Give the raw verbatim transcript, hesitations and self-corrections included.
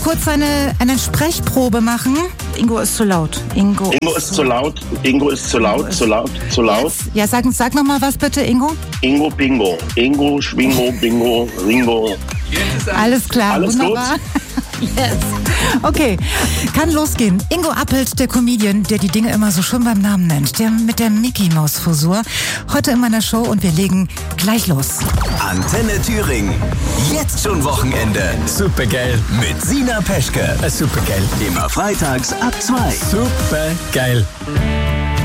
kurz eine, eine Sprechprobe machen. Ingo ist zu laut. Ingo, Ingo ist zu laut. Ingo ist zu laut, ist zu laut, zu laut. Jetzt, ja, sag, sag noch mal was bitte, Ingo. Ingo Bingo. Ingo, Schwingo, Bingo, Ringo. Alles klar, Alles wunderbar. Yes. Okay, kann losgehen. Ingo Appelt, der Comedian, der die Dinge immer so schön beim Namen nennt. Der mit der Mickey-Maus-Frisur. Heute in meiner Show und wir legen gleich los. Antenne Thüringen. Jetzt schon Wochenende. Supergeil. Mit Sina Peschke. Supergeil. Immer freitags ab zwei. Supergeil.